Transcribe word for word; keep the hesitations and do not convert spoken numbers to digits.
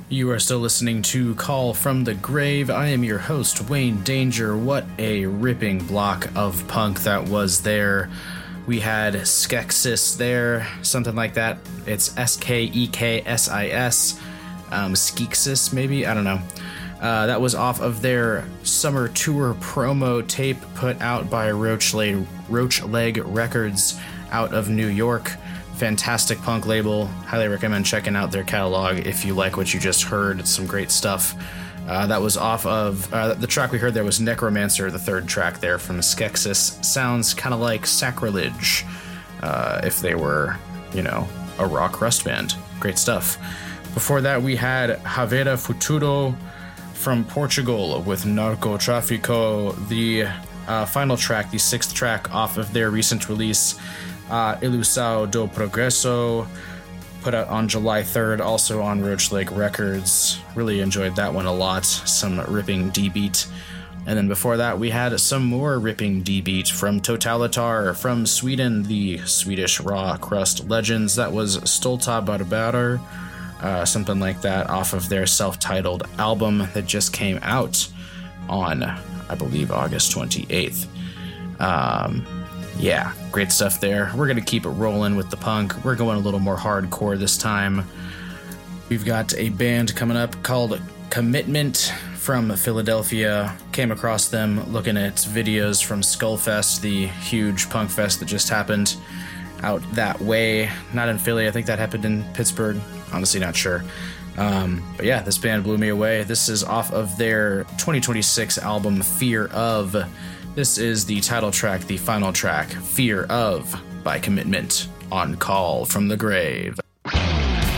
You are still listening to Call from the Grave. I am your host, Wayne Danger. What a ripping block of punk that was there. We had Skeksis there, something like that. It's S K E K S I S. Um, Skeeksis, maybe? I don't know. Uh, that was off of their summer tour promo tape put out by Roach Leg, Roach Leg Records out of New York. Fantastic punk label. Highly recommend checking out their catalog if you like what you just heard. It's some great stuff. Uh, that was off of... Uh, the track we heard there was Necromancer, the third track there from Skeksis. Sounds kind of like Sacrilege uh, if they were, you know, a rock crust band. Great stuff. Before that, we had Havera Futuro from Portugal with Narcotráfico, the uh, final track, the sixth track off of their recent release, uh, Ilusão do Progresso, put out on July third, also on Roach Leg Records. Really enjoyed that one a lot. Some ripping D-beat. And then before that, we had some more ripping D-beat from Totalitar, from Sweden, the Swedish raw crust legends. That was Stolta Barbarer. Uh, something like that, off of their self-titled album that just came out on, I believe, August twenty-eighth. Um, yeah, great stuff there. We're going to keep it rolling with the punk. We're going a little more hardcore this time. We've got a band coming up called Commitment from Philadelphia. Came across them looking at videos from Skullfest, the huge punk fest that just happened out that way. Not in Philly, I think that happened in Pittsburgh. Honestly, not sure. Um, but yeah, this band blew me away. This is off of their twenty twenty-six album, Fear Of. This is the title track, the final track, Fear Of, by Commitment, on Call from the Grave.